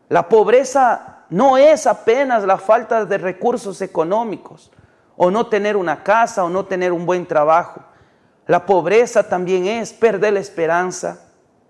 La pobreza no es apenas la falta de recursos económicos, o no tener una casa, o no tener un buen trabajo. La pobreza también es perder la esperanza,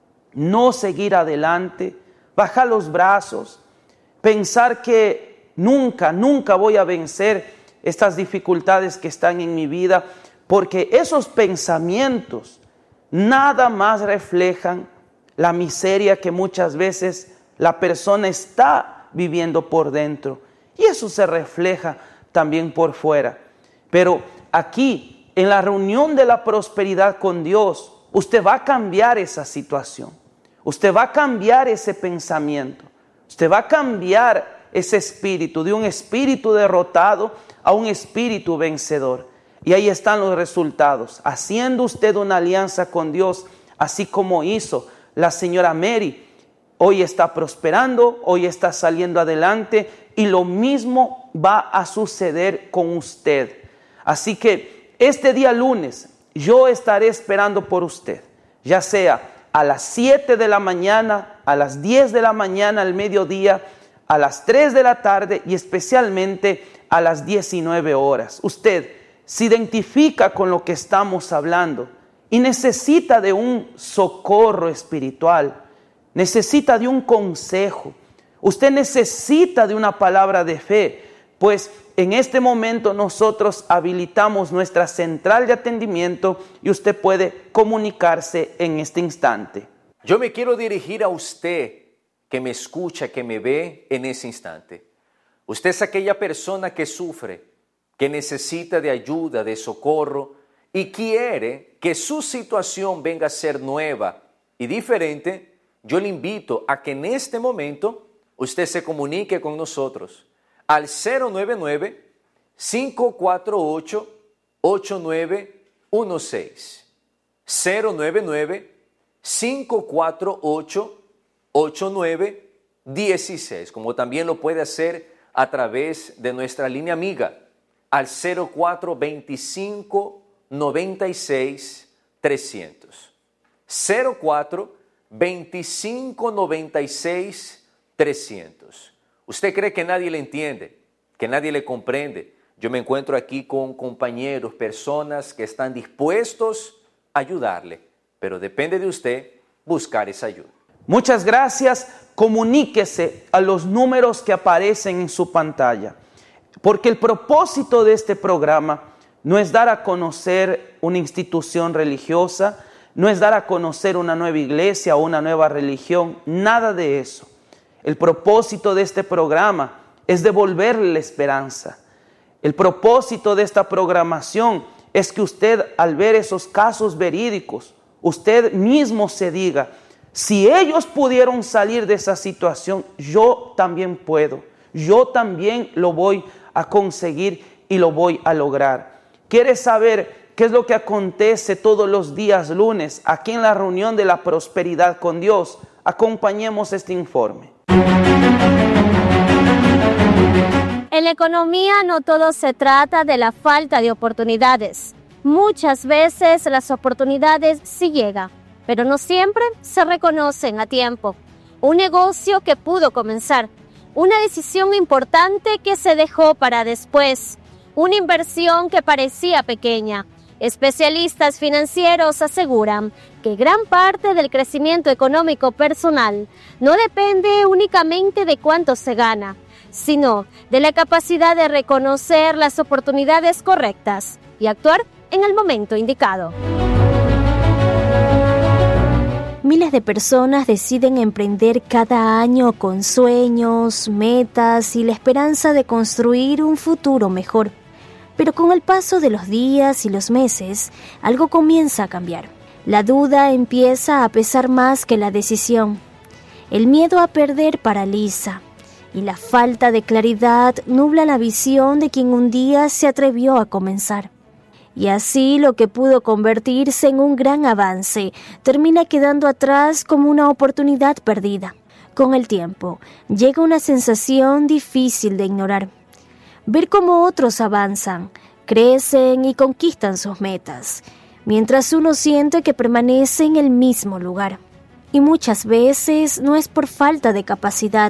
no seguir adelante, bajar los brazos, pensar que nunca voy a vencer estas dificultades que están en mi vida, porque esos pensamientos nada más reflejan la miseria que muchas veces la persona está viviendo por dentro, y eso se refleja también por fuera. Pero aquí, en la reunión de la prosperidad con Dios, usted va a cambiar esa situación, usted va a cambiar ese pensamiento, usted va a cambiar ese espíritu, de un espíritu derrotado a un espíritu vencedor. Y ahí están los resultados, haciendo usted una alianza con Dios, así como hizo la señora Mary. Hoy está prosperando, hoy está saliendo adelante, y lo mismo va a suceder con usted. Así que este día lunes yo estaré esperando por usted, ya sea a las 7 de la mañana, a las 10 de la mañana, al mediodía, a las 3 de la tarde y especialmente a las 19 horas. Usted se identifica con lo que estamos hablando y necesita de un socorro espiritual, necesita de un consejo, usted necesita de una palabra de fe, pues en este momento nosotros habilitamos nuestra central de atendimiento y usted puede comunicarse en este instante. Yo me quiero dirigir a usted que me escucha, que me ve en ese instante. Usted es aquella persona que sufre, que necesita de ayuda, de socorro y quiere que su situación venga a ser nueva y diferente. Yo le invito a que en este momento usted se comunique con nosotros al 099-548-8916. 099-548-8916. Como también lo puede hacer a través de nuestra línea amiga al 04-25-96-300. 04-25-96-300. ¿Usted cree que nadie le entiende, que nadie le comprende? Yo me encuentro aquí con compañeros, personas que están dispuestos a ayudarle, pero depende de usted buscar esa ayuda. Muchas gracias. Comuníquese a los números que aparecen en su pantalla, porque el propósito de este programa no es dar a conocer una institución religiosa, no es dar a conocer una nueva iglesia o una nueva religión, nada de eso. El propósito de este programa es devolverle la esperanza. El propósito de esta programación es que usted, al ver esos casos verídicos, usted mismo se diga: si ellos pudieron salir de esa situación, yo también puedo, yo también lo voy a conseguir y lo voy a lograr. ¿Quieres saber qué es lo que acontece todos los días lunes aquí en la reunión de la prosperidad con Dios? Acompañemos este informe. En la economía no todo se trata de la falta de oportunidades. Muchas veces las oportunidades sí llegan, pero no siempre se reconocen a tiempo. Un negocio que pudo comenzar, una decisión importante que se dejó para después, una inversión que parecía pequeña. Especialistas financieros aseguran que gran parte del crecimiento económico personal no depende únicamente de cuánto se gana, sino de la capacidad de reconocer las oportunidades correctas y actuar en el momento indicado. Miles de personas deciden emprender cada año con sueños, metas y la esperanza de construir un futuro mejor. Pero con el paso de los días y los meses, algo comienza a cambiar. La duda empieza a pesar más que la decisión. El miedo a perder paraliza, y la falta de claridad nubla la visión de quien un día se atrevió a comenzar. Y así lo que pudo convertirse en un gran avance termina quedando atrás como una oportunidad perdida. Con el tiempo, llega una sensación difícil de ignorar. Ver cómo otros avanzan, crecen y conquistan sus metas, mientras uno siente que permanece en el mismo lugar. Y muchas veces no es por falta de capacidad,